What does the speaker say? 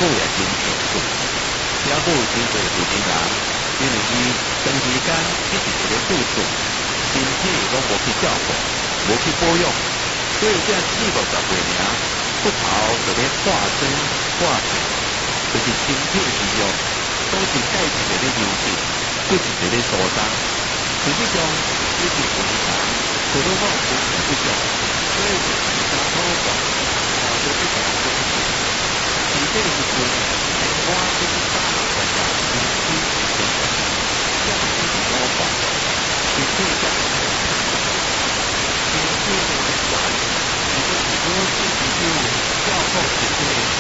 骨也真辛苦，了骨真侪有钱人，因为伊长时间一直伫咧住厝，身体拢无去照顾，无去保养，所以这40-50岁尔，骨头就咧化生化病，就是身体肌肉都是钙质在咧流失，骨质在咧疏松。实际上，这是有钱人，骨头骨不足，所以就是三好讲，就是讲身体。而这个时阵，